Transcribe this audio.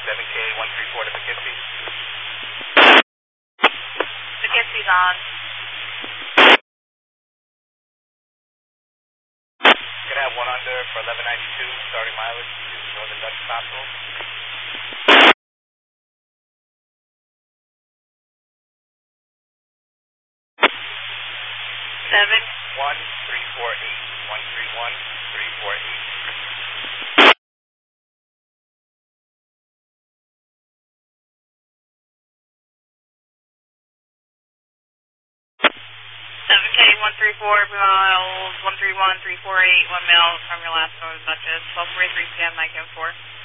7K134 to Poughkeepsie. Poughkeepsie's on. Gonna have one under for 1192, starting mileage to Northern Dutch Hospital. 11348. 131348. K134 miles 131348, 1 mile from your last Northern Dutchess, 12:43 p.m. 9 4.